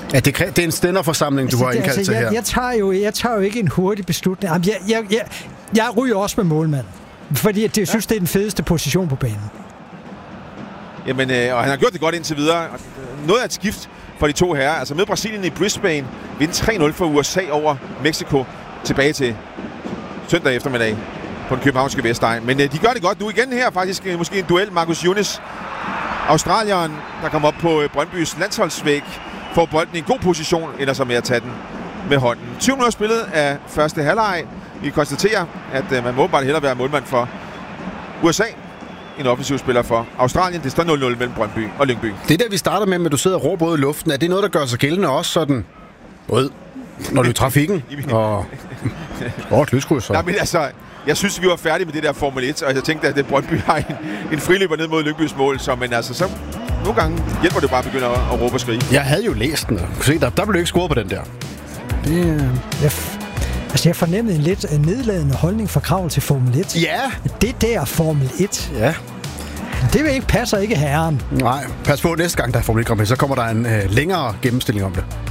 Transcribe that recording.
Ja, det er en stænderforsamling, du har indkaldt til her. Jeg tager jo ikke en hurtig beslutning. Jeg ryger også med målmanden, fordi jeg synes, det er den fedeste position på banen. Jamen, og han har gjort det godt indtil videre. Noget af et skift for de to herrer. Altså med Brasilien i Brisbane, vinde 3-0 for USA over Mexico tilbage til søndag eftermiddag på den københavnske Vestegn. Men de gør det godt nu igen her, faktisk måske en duel. Marcus Younes, australieren, der kommer op på Brøndbys landsholdsvæg, får bolden i en god position, ender så med at tage den med hånden. 20 minutter spillet af første halvleg. Vi konstaterer, at man må bare hellere være målmand for USA, en offensiv spiller for Australien. Det står 0-0 mellem Brøndby og Lyngby. Det der, vi starter med, at du sidder og råber ud i luften, er det noget, der gør sig gældende også sådan, når du er i trafikken og et lyskryds? Nej, men altså, jeg synes, vi var færdige med det der Formel 1, og jeg tænkte, at Brøndby har en friløber ned mod Lyngbys mål, men altså, så nogle gange hjælper det bare at begynde at råbe og skrige. Jeg havde jo læst den, se, der blev ikke scoret på den der. Jeg fornemmede en lidt nedladende holdning fra Krav til Formel 1. Ja! Det der Formel 1. Ja. Det vil ikke passer ikke herren. Nej, pas på næste gang, der er Formel 1, så kommer der en længere gennemstilling om det.